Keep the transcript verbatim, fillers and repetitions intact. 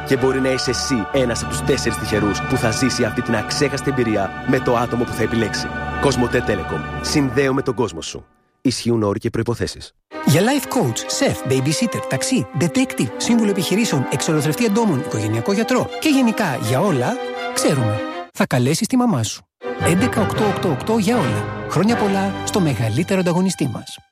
Και μπορεί να είσαι εσύ ένας από τους τέσσερις τυχερούς που θα ζήσει αυτή την αξέχαστη εμπειρία με το άτομο που θα επιλέξει. Κοσμοτέ Telecom. Συνδέω με τον κόσμο σου. Ισχύουν όροι και προϋποθέσεις. Για life coach, chef, babysitter, ταξί, detective, σύμβουλο επιχειρήσεων, εξολοθρευτή εντόμων, οικογενειακό γιατρό και γενικά για όλα, ξέρουμε. Θα καλέσεις τη μαμά σου. έντεκα οκτακόσια ογδόντα οκτώ για όλα. Χρόνια πολλά στο μεγαλύτερο ανταγωνιστή μας.